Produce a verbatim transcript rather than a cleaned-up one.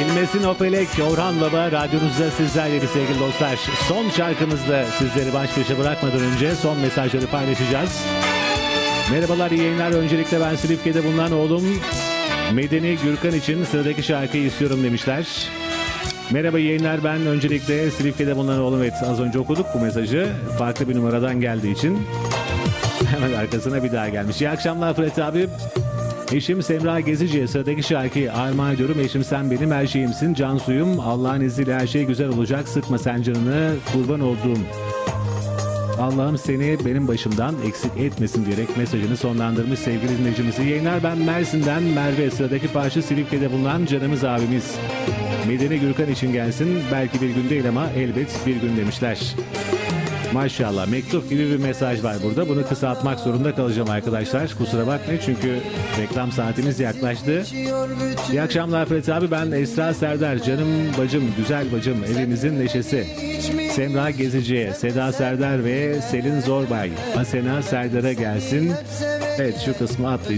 Bilmesin o felek, Orhan Baba radyonuzda sizlerle sevgili dostlar. Son şarkımızla sizleri baş başa bırakmadan önce son mesajları paylaşacağız. Merhabalar, iyi yayınlar. Öncelikle ben Silifke'de bulunan oğlum Medeni Gürkan için sıradaki şarkıyı istiyorum demişler. Merhaba, iyi yayınlar. Ben öncelikle Silifke'de bulunan oğlum, evet az önce okuduk bu mesajı. Farklı bir numaradan geldiği için hemen arkasına bir daha gelmiş. İyi akşamlar Fırat abi. Eşim Semra Gezici'ye sıradaki şarkıyı armağan ediyorum. Eşim sen benim her şeyimsin, can suyum. Allah'ın izniyle her şey güzel olacak. Sıkma sen canını, kurban olduğum. Allah'ım seni benim başımdan eksik etmesin diyerek mesajını sonlandırmış sevgili dinleyicimiz. İyi yayınlar, ben Mersin'den Merve. Sıradaki parça Silifke'de bulunan canımız abimiz Medeni Gürkan için gelsin. Belki bir gün değil ama elbet bir gün demişler. Maşallah, mektup gibi bir mesaj var burada. Bunu kısaltmak zorunda kalacağım arkadaşlar. Kusura bakmayın çünkü reklam saatimiz yaklaştı. İyi akşamlar Fırat abi, ben Esra Serdar. Canım bacım, güzel bacım, evimizin neşesi. Semra Gezici'ye, Seda Serdar ve Selin Zorbay. Asena Serdar'a gelsin. Evet, şu kısmı atlayacağım.